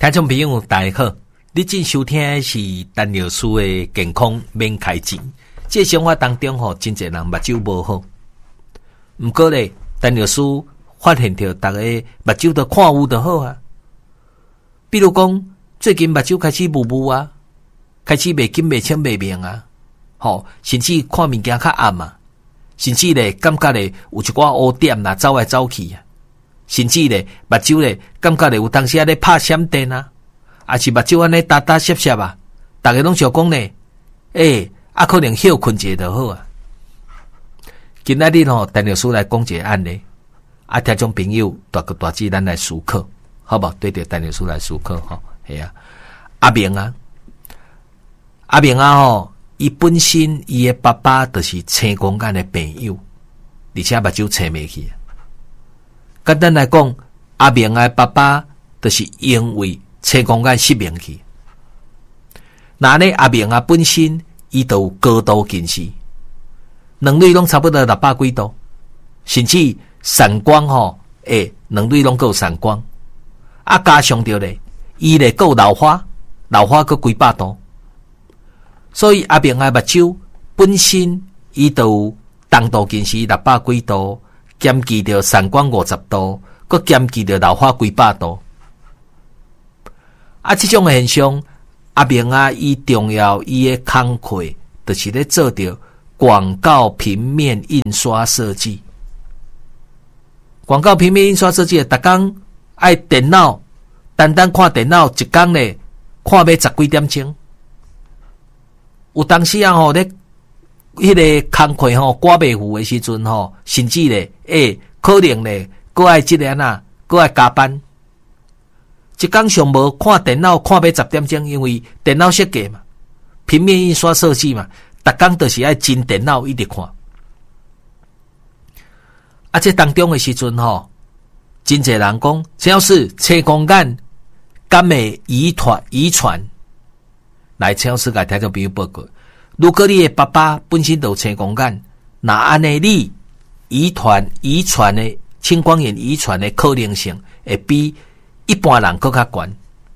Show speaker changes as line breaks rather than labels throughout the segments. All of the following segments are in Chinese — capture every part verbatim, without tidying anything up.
听众朋友大家好，你正收听的是陈老师的健康免开钱。这生活当中吼，真侪人目睭无好，毋过咧，陈老师发现到大家目睭都看有就好啊。比如讲，最近目睭开始雾雾啊，开始袂金袂清袂明啊，吼，甚至看物件较暗啊，甚至咧感觉咧有一寡乌点啦，走来走去啊。甚至咧，目睭咧，感覺咧有當時啊咧拍閃電啊，還是目睭安尼打打閃閃啊，大家攏想講咧，誒，啊可能休困一下就好啊。今仔日吼，陳老師來講一個案例，啊，聽眾朋友大個大志咱來思考，好無？對着陳老師來思考吼，係啊。阿明啊，阿明啊吼，伊本身伊嘅爸爸就是青光眼嘅朋友，而且目睭青袂去。簡單來講，阿明嘅爸爸就是因為青光眼失明去。那呢，阿明啊本身伊就有高度近視，兩類攏差不多六百幾度，甚至散光吼，誒，兩類攏有散光。啊，加上着咧，伊咧有老花，老花個幾百度，所以阿明嘅目睭本身伊就有重度近視六百幾度。兼記着散光五十度，佮兼記着老花幾百度。啊，這種現象，阿明啊，伊重要伊嘅工課，就是咧做着廣告平面印刷設計。廣告平面印刷設計，逐工愛電腦，單單看電腦一工咧，看要十幾點鐘。有當時啊，吼咧。迄個工課吼掛袂赴的時陣吼，甚至咧，誒、欸，可能咧，閣愛即個啊，閣愛加班。一工上無看電腦看要十點鐘，因為電腦設計嘛，平面印刷設計嘛，逐工都是愛真電腦一直看。啊，這當中的時陣吼，真儕人講，只要是青光眼，敢會遺傳遺傳，來超市個聽眾朋友報告。如果你的爸爸本身就青光眼，那安尼你遺傳遺傳的青光眼遺傳的可能性會比一般人更加懸。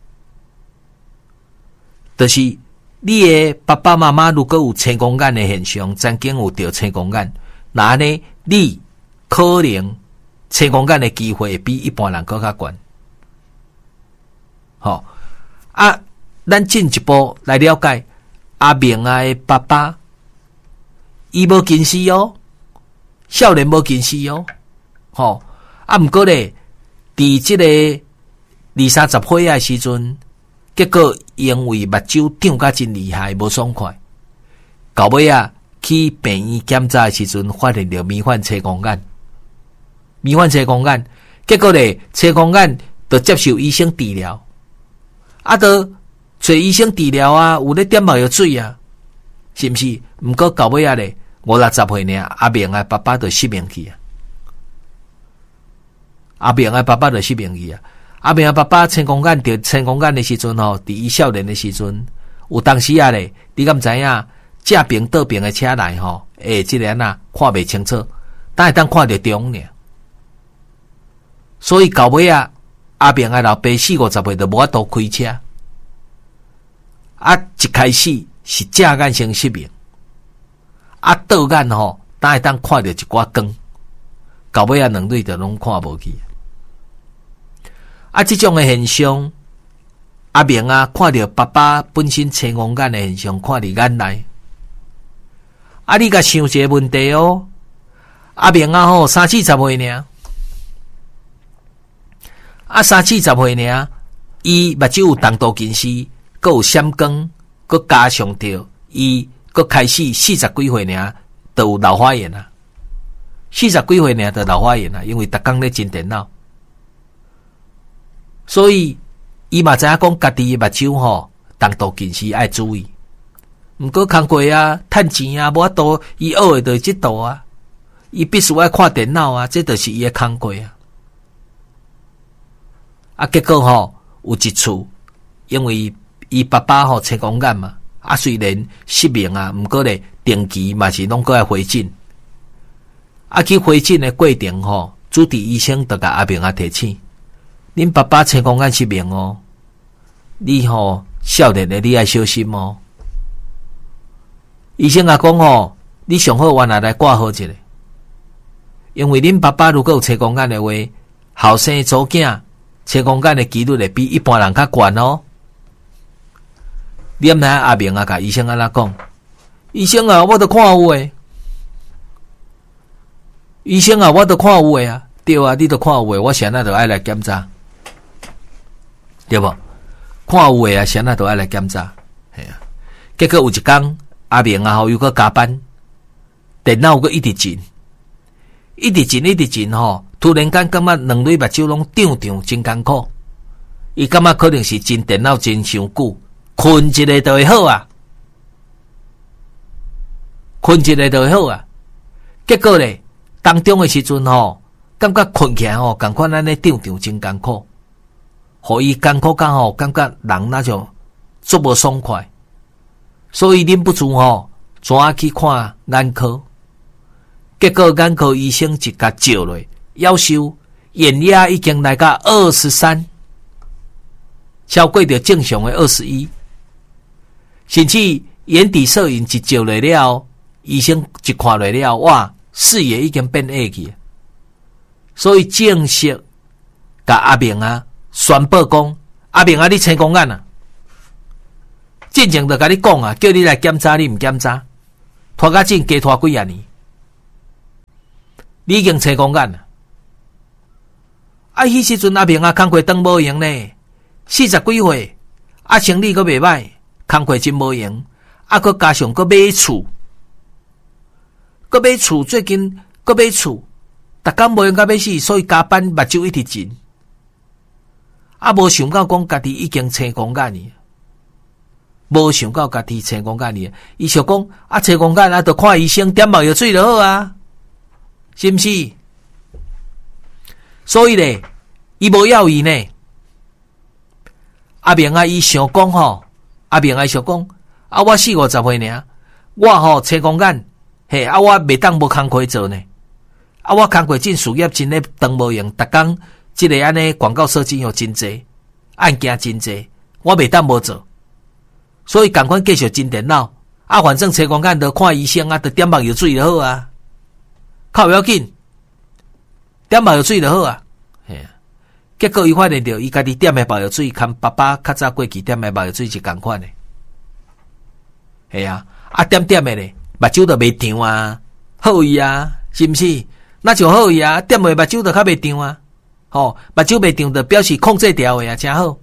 就是你的爸爸媽媽如果有青光眼的現象，曾經有得青光眼，那安尼你可能青光眼的機會會比一般人更加懸。好啊，咱進一步來了解。阿明啊的爸爸，伊無近視哦，少年無近視哦，吼啊！毋過咧，佇即個二三十歲啊時陣，結果因為目睭長甲真厲害，無爽快，到尾啊去病院檢查的時陣，發現着罹患青光眼，罹患青光眼，結果咧青光眼就接受醫生治療，啊都。找醫生治療啊，有咧點目藥水啊，是毋是？毋過到尾啊咧，五六十歲呢，阿明啊爸爸就失明去啊。阿明啊爸爸就失明去啊。阿明啊爸爸青光眼得青光眼的時陣吼，佇伊少年的時陣，有當時啊咧，你敢知影？正邊倒邊的車來吼，誒，即個啊看袂清楚，但係當看着中呢。所以到尾啊，阿明啊老爸四五十歲就無法度開車。啊！一開始是正眼先失明，啊倒眼吼，當會當看到一寡光，到尾啊兩類就攏看無去。啊，這種嘅現象，阿明啊看到爸爸本身青光眼嘅現象，看佇眼內。啊，你甲想一個問題哦，阿明啊吼三四十歲呢，啊三四十歲呢，伊目睭有重度近視。閣有閃光，閣加上着伊，閣開始四十幾歲呢，都有老花眼啊。四十幾歲呢，就老花眼啊，因為逐工咧真電腦，所以伊嘛知影講家己目睭吼，重度近視愛注意。毋過工課啊，趁錢啊，無法度，伊學誒就即度啊，伊必須愛看電腦啊，這就是伊誒工課啊。啊，結果吼有一次，因為伊爸爸吼青光眼嘛，啊雖然失明啊，毋過咧定期嘛是攏過來回診。啊去回診的過程吼，主治醫生就甲阿明啊提醒，恁爸爸青光眼失明哦， 你吼少年的你爱小心哦。医生啊讲吼，你上好原来来挂号一下，因为恁爸爸如果有青光眼的话，后生祖囝青光眼的几率会比一般人较悬哦。你毋知阿明啊，甲医生安怎讲？医生啊，我都看有诶。医生啊，我都看有诶啊，对啊，你都看有诶，我现在就爱来检查，对无？看有诶啊，现在都爱来检查，系啊。结果有一天，阿明啊，吼又搁加班，电脑搁一直震，一直震，一直震吼，突然间感觉两蕊目睭拢胀胀，真艰苦。伊感觉可能是震电脑震伤久，困一下就会好啊，困一下就会好啊。结果咧。当中的时阵吼，感觉困起来吼，感觉咱咧胀胀真艰苦，互伊艰苦感吼，感觉人那种足无爽快，所以忍不住吼，抓去看眼科。结果眼科医生一甲照落，要求眼压已经来到二十三，超过着正常的二十一，甚至眼底摄影一照落了，医生一看落了，哇！视野已经变矮去，所以正式甲阿明啊宣布讲：阿明啊，你青光眼啊！进前就甲你讲啊，叫你来检查，你唔检查，拖甲紧加拖几啊年，你已经青光眼啊！啊，迄时阵阿明啊，工课当无用呢，四十几岁，啊，生理阁袂歹，工课真无用，啊，阁加上阁买厝。搁买厝，最近搁买厝，逐工无用甲要死，所以加班目睭一直震。啊，无想到讲家己已经青光眼呢，无想到家己青光眼呢。伊想讲啊，青光眼啊，着看医生点目药水就好啊，是毋是？所以咧，伊无要伊呢。阿明啊，伊想讲吼，阿明啊想讲啊，我四五十岁尔，我吼青光眼。嘿，啊！我袂当无工课做呢。啊！我工课进事业真咧当无用，逐工即个安尼广告设计又真济，案件真济，我袂当无做。所以赶快继续进电脑。啊，反正青光眼着看医生啊，着点目药水就好啊，靠要紧，点目药水就好啊。嘿啊！结果伊发现着伊家己点的目药水，跟爸爸较早过去点的目药水是共款的。嘿啊！啊点点的咧。目睭就袂长啊，好伊啊，是毋是？那就好伊啊，点袂目睭就较袂长啊。吼，目睭袂长就表示控制掉的啊，真好。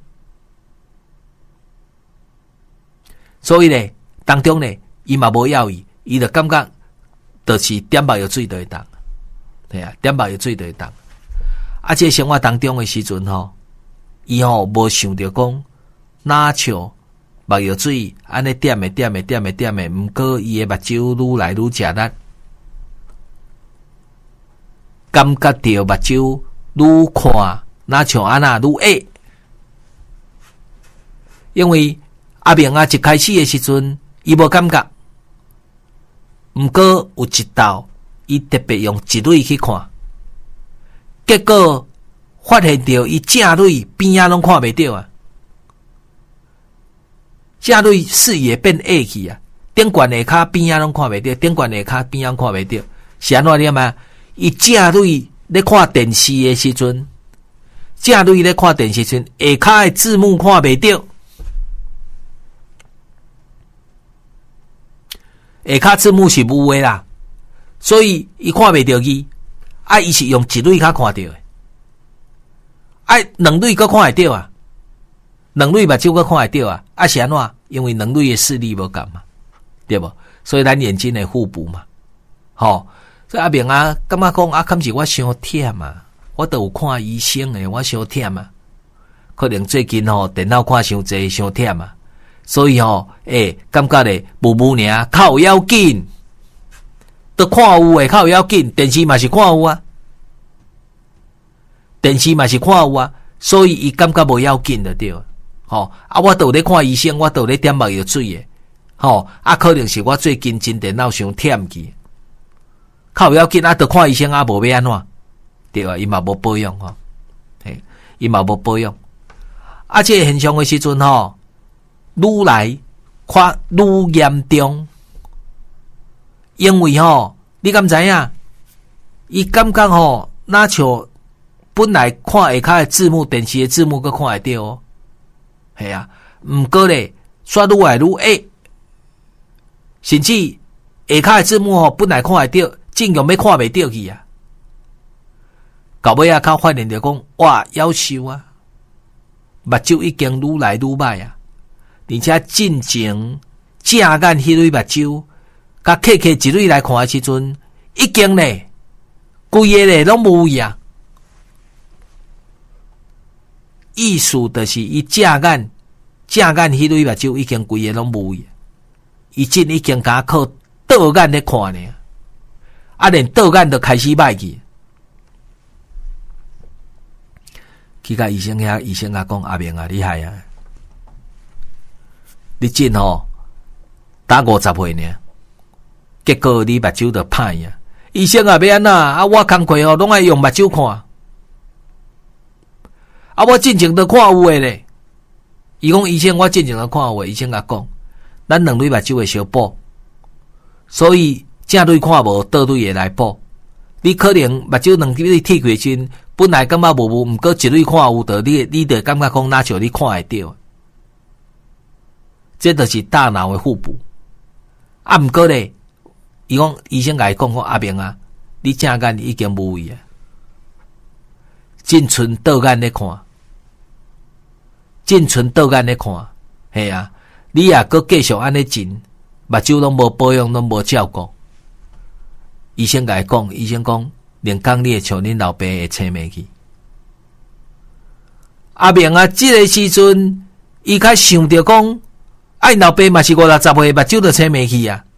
所以咧，当中咧，伊嘛无要伊，伊就感觉就是点目药水就会当，对啊，点目药水就会当。啊，这生活当中的时阵吼，伊吼无想着讲哪像。目药水安尼点诶点诶点诶点诶，毋过伊诶目睭愈来愈食力，感觉到目睭愈看那像安那愈矮。因为阿明啊一开始诶时阵，伊无感觉，毋过有一道伊特别用一蕊去看，结果发现到伊正蕊边仔拢看袂到啊。正蕊视野变矮去啊，顶悬下骹边仔拢看袂到，顶悬下骹边仔看袂到，是安怎念啊？伊正蕊咧看电视的时阵，正蕊咧看电视时阵，下骹的字幕看袂到，下骹字幕是无的啦，所以伊看袂到伊，啊，伊是用一蕊较看到的，啊，两蕊阁看会到啊。两蕊目睭阁看会到啊，啊是安怎？因为两蕊的视力无共嘛，对无？所以咱眼睛的互补嘛，吼。所以阿明啊，感觉讲啊，敢是我伤忝啊，我都有看医生诶，我伤忝啊。可能最近吼电脑看伤济，伤忝啊，所以吼，诶、欸，感觉咧无无尔，较有要紧，都看有诶，较有要紧。电视嘛是看有啊，电视嘛是看有啊，所以伊感觉无要紧的对。吼、哦、啊！我都有咧看医生，我都有咧点目药水诶。吼、哦、啊，可能是我最近真电脑伤忝去，靠要紧啊！都看医生啊，无要安怎？对啊，伊嘛无保养吼，嘿，伊嘛无保养。 啊，这个现象的时阵吼，愈来看愈严重，因为吼，你敢知影？伊感觉吼，那像本来看下骹的字幕，电视的字幕阁看会到哦，系啊，毋过咧，刷愈来愈矮，甚至下骹的字幕吼，本来看会到，尽量要看袂到去啊。到尾啊，较发现着讲，哇，夭寿啊，目睭已经愈来愈歹啊，而且进前正眼迄类目睭，甲客客一类来看的时阵，已经咧。规个咧拢无位啊！意思就是伊正眼、正眼迄类目睭已经规个拢无位，伊真已經甲靠倒眼咧看呢，啊，連倒眼都開始歹去。去甲醫生遐，醫生啊講阿明啊，厲害啊！你真吼打五十歲呢，結果你目睭就歹啊！醫生啊，要安怎啊？我工課吼，攏愛用目睭看。啊，我進前都看有誒咧。伊講醫生，我進前都看有誒。醫生甲講，咱兩類目睭會相補，所以正對看無，倒對會來補。你可能目睭兩對鐵過陣，本來感覺無無，毋過一對看有的，你你就感覺講哪像你看會到。這就是大腦的互補。啊，毋過咧。伊講醫生甲伊講講阿明啊，你正眼已經無位啊，淨剩倒眼咧看，淨剩倒眼咧看，係啊，你也閣繼續安尼進，目睭攏無保養，攏無照顧。醫生甲伊講，醫生講，連講你會像恁老爸會青眉去。阿明啊，即個時陣，伊較想着講，啊，老爸嘛是五六十歲，目睭就青眉去啊。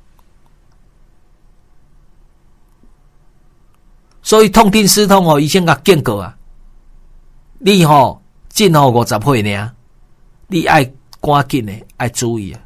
所以痛定思痛吼，醫生甲警告啊，你吼真吼五十歲呢，你愛趕緊的愛注意啊。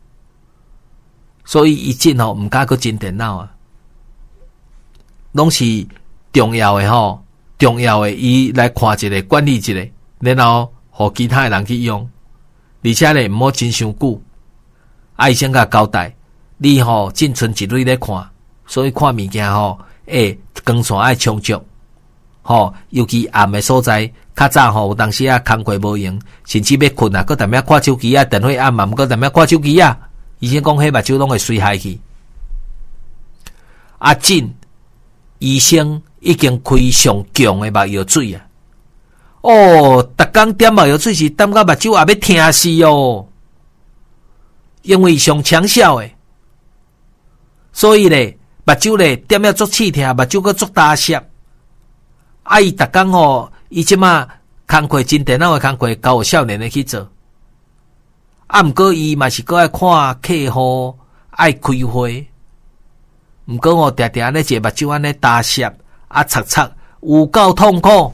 所以伊真吼毋敢去進電腦啊，攏是重要的吼，重要的伊來看一個管理一個，然後互其他的人去用，而且咧毋好真傷久。啊，醫生甲交代，你吼淨存一類咧看，所以看物件吼。誒，光線愛充足，吼，尤其暗的所在，較早吼，有當時啊，工課無用，甚至要困啊，閣踮遐看手機啊，電火暗嘛，毋閣踮遐看手機啊。醫生講，迄目睭攏會衰害去。啊，真，醫生已經開上強的目藥水啊！哦，逐工點目藥水是點甲目睭也要疼死哦，因為上強效的，所以咧。目睭咧點了足刺痛，目睭閣足打澀。啊，伊逐工吼，伊即馬工課真電腦嘅工課，交互少年嘅去做。啊，毋過伊嘛是閣愛看客戶，愛開會。毋過吼，定定安尼一個目睭安尼打澀，啊，擦擦，有夠痛苦，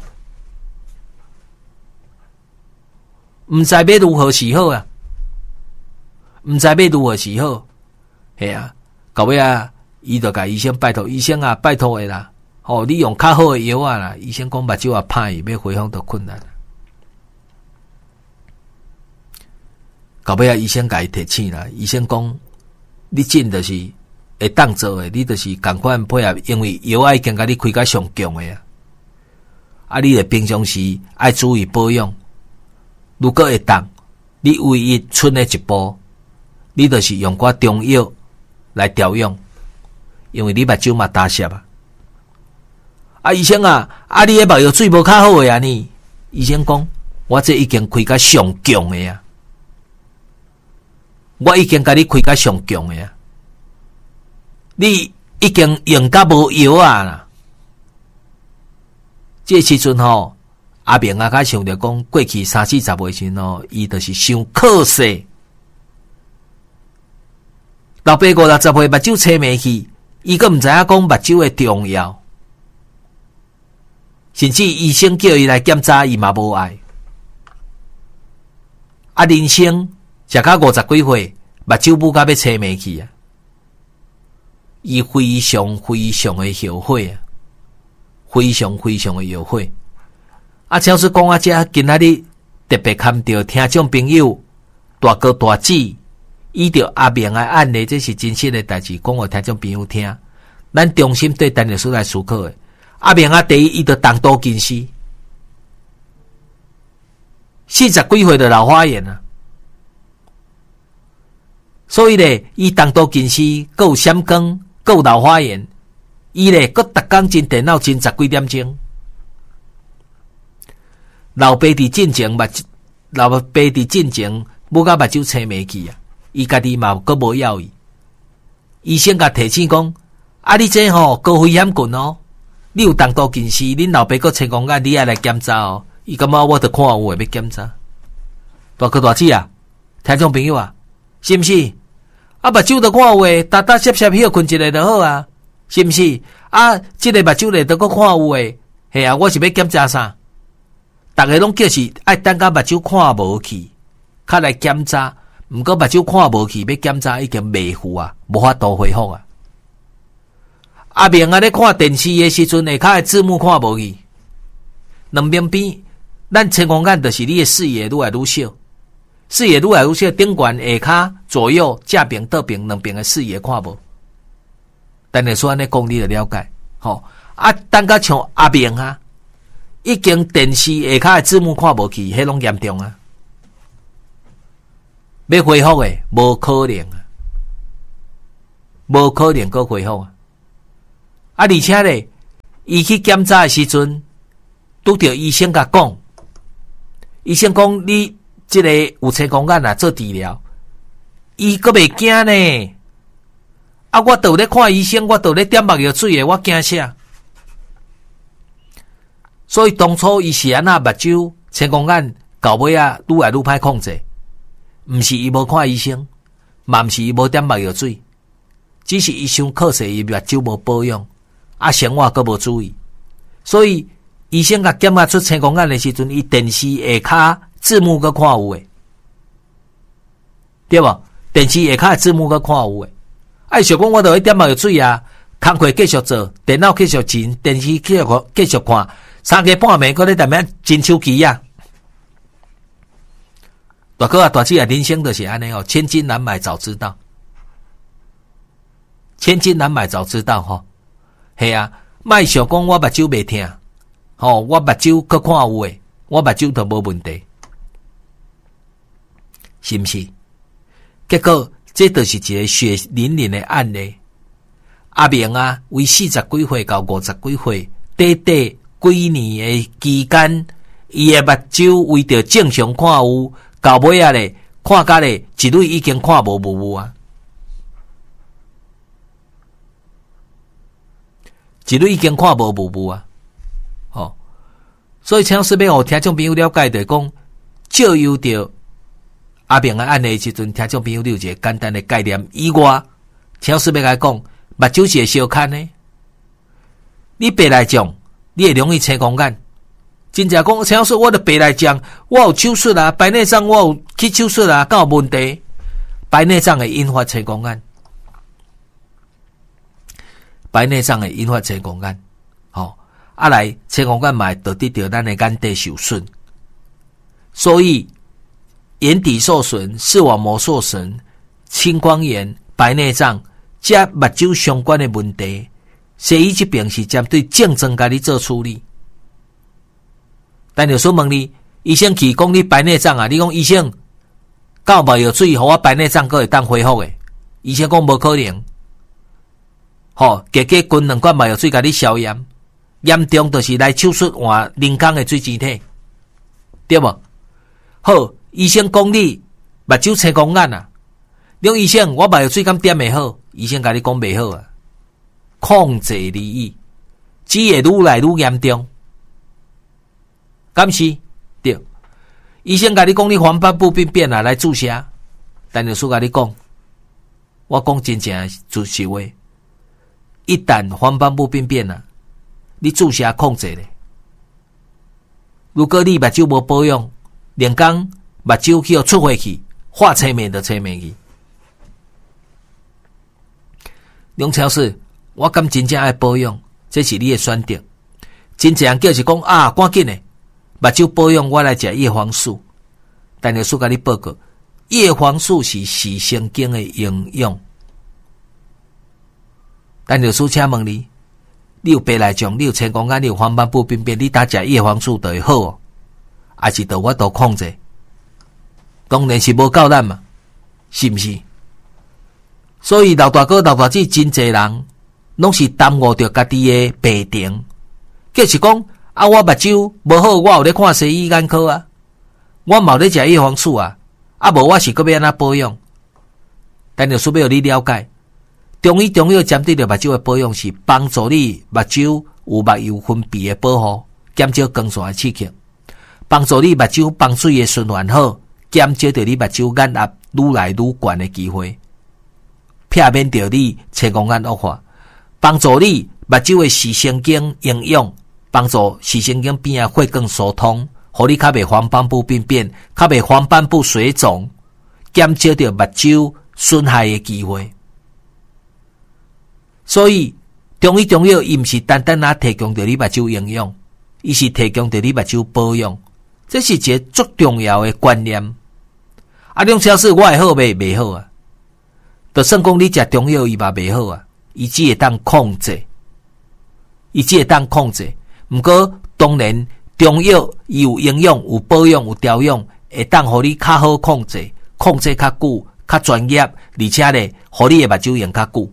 毋知要如何是好啊，毋知要如何是好，係啊，到尾啊。伊就甲醫生拜託醫生啊，拜託誒啦，吼、哦，你用較好誒藥啊啦。醫生講目睭啊歹，要恢復就困難。到尾啊，醫生甲伊提醒啦，醫生講，你真就是會當做誒，你就是共款配合，因為藥啊已經甲你開甲上強誒啊。啊，你誒平常時愛注意保養，如果會當，你唯一剩誒一步，你就是用寡中藥來調養。因為你目睭嘛打澀啊，啊醫生啊，啊你誒目藥水無較好誒啊呢？醫生講，我這已經開甲上強誒啊，我已經甲你開甲上強誒啊，你已經用甲無藥啊啦。這時陣吼，阿明啊，較想着講，過去三四十歲時吼，伊就是傷可惜，老爸五六十歲目睭青眉去。伊閣毋知影講目睭的重要，甚至醫生叫伊來檢查，伊嘛無愛。啊，人生食到五十幾歲，目睭母甲要青眉去啊！伊非常非常的後悔啊，非常非常的後悔。啊，像是講啊，遮今仔日電特别看到听众朋友大哥大姐依着阿明的案例，这是真实的代志，讲互听众朋友听。咱中心对陈律师来思考的，阿明啊，第一伊着重度近视，四十几岁的老花眼啊，所以咧，伊重度近视，佮有闪光，佮有老花眼，伊咧佮逐工真电脑真十几点钟。老爸伫进前，目老爸伫进前，要甲目睭青眉去啊！伊家己嘛佮无要伊，医生甲提醒讲：啊，你这吼高危险群哦，你有重度近视，恁老爸佮青光眼，你也来检查哦。伊感觉我着看有诶要检查。大哥大姐啊，听众朋友啊，是毋是？啊，目睭着看有诶，踏踏实实休困一下就好啊，是毋是？啊，即、這個目睭咧着佮看有诶，系啊，我是要检查啥？大家拢叫是爱等甲目睭看无去，较来检查。毋过目睭看无去，要检查已经未赴啊，无法度恢复啊。阿明啊，咧看电视诶时阵，下骹诶字幕看无去，两边边，咱青光眼就是你诶视野愈来愈小，视野愈来愈小，顶悬下骹左右正边倒边两边诶视野看无。但是说安尼讲你就了解，吼、哦、啊，等甲像阿明啊。已经电视下骹的字幕看无去，迄拢严重啊！要恢复诶，无可能啊，无可能搁恢复啊！啊，而且咧，伊去检查诶时阵，拄着医生甲讲，医生讲你即个有青光眼啊，做治疗，伊搁袂惊呢。啊，我倒咧看医生，我倒咧点目药水诶，我惊啥？所以当初伊是安那目睭青光眼到尾啊，愈来愈歹控制，毋是伊无看医生，嘛毋是伊无点目药水，只是医生靠势伊目睭无保养，啊生活阁无注意，所以医生甲检查出青光眼的时阵，伊电视下骹字幕阁看有诶，对无？电视下骹字幕阁看有诶，啊想讲我著去点目药水啊，工课继续做，电脑继续进，电视继续继续看。三更半暝，搁咧踮咩真手机啊！大哥啊，大姐啊，人生就是安尼哦，千金难买早知道，千金难买早知道吼、哦。系啊，莫想讲我目睭袂疼，吼、哦，我目睭搁看有诶，我目睭都无问题，是毋是？结果这就是一个血淋淋的案例。阿明啊，为四十几岁到五十几岁，短短几年的期间，伊的目睭为着正常看有，到尾啊咧，看甲咧一类已经看无无无啊，一类已经看无无无啊，哦，所以请师要互听众朋友了解的讲，照由着阿明的案例时阵，听众朋友有一个简单的概念以外，请师要来讲，目睭是会相牵的，你白来讲。你会容易青光眼，真正讲，请说我的白来讲，我有手术啊，白内障我有去手术啊，敢有问题？白内障会引发青光眼，白内障会引发青光眼，吼、哦，啊来青光眼嘛，得得到咱的眼底受损，所以眼底受损、视网膜受损、青光眼、白内障，这目睭相关的问题。西医这边是针对症状甲你做处理，但有时问你，医生去讲你白内障啊，你讲医生，到目药水，互我白内障阁会当恢复诶？医生讲无可能，吼，加加滚两罐目药水甲你消炎，严重就是来手术换人工诶水晶体，对无？好，医生讲你目睭青光眼啊，你讲医生，我目药水敢点会好？医生甲你讲袂好啊。控制而已，只会愈来愈严重。敢是？对。医生甲你讲你黄斑部病变啊，来注射。但律师甲你讲，我讲真正就是话，一旦黄斑部病变啊，你注射控制咧。如果你目睭无保养，连工目睭去出回去，画青面就青面去。梁超市。我敢真正爱保养，这是你的选择。真正叫是讲啊，赶紧的，目睭保养，我来食叶黄素。 陈律师甲你报告，叶黄素是视神经的营养。陈律师请问你，你有白内障，你有青光眼，你有黄斑部病变，你打食叶黄素就会好哦，还是着我都控制？当然是无够咱嘛，是毋是？所以老大哥、老大姐真侪人拢是耽误着家己的病情，就是讲啊，我目睭无好，我有咧看西医眼科啊，我嘛有咧食叶黄素啊，啊无我是搁要安怎保养？但就需要你了解，中医中药针对着目睭的保养是帮助你目睭有目油分泌的保护，减少光线的刺激，帮助你目睭放水的循环好，减少着你目睭眼压愈来愈悬的机会，避免着你青光眼恶化，帮助你目睭的视神经营养，帮助视神经边啊血管疏通，互你较袂黄斑部病变，较袂黄斑部水肿，减少着目睭损害的机会。所以中医中药伊毋是单单拿提供着你目睭营养，伊是提供着你目睭保养，这是一个最重要的观念。啊，两小时我会好袂袂好啊？就算讲你食中药伊嘛袂好啊，伊只会当控制，伊只会当控制。毋过当然中药伊有营养、有保养、有调养，会当互你较好控制，控制较久、较专业，而且咧，互你的目睭用较久。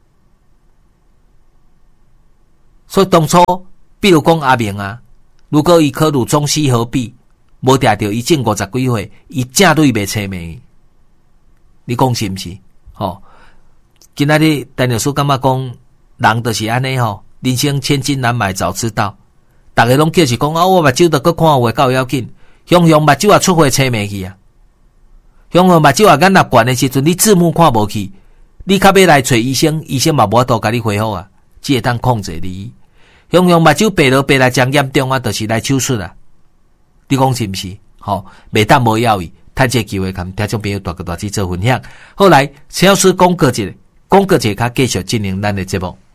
所以当初，比如讲阿明啊，如果伊考入中西合璧，无定着伊种五十几岁，伊正对袂青眉。你讲是毋是？吼、哦，今仔日陈律师感觉讲，人就是安尼吼，人生千金难买早知道。大家拢叫是讲啊，我目睭都搁看话够要紧，雄雄目睭也出花青眉去啊，雄雄目睭也眼压悬的时阵，你字幕看无去，你较要来找医生，医生嘛无法度甲你恢复啊，只会当控制你。雄雄目睭白落白来讲严重啊，就是来手术啊。你讲是毋是？吼，袂当无要伊，趁这机会跟听众朋友大哥大姐做分享。后来，陈老师讲过一个，讲过一个，较继续进行咱的节目。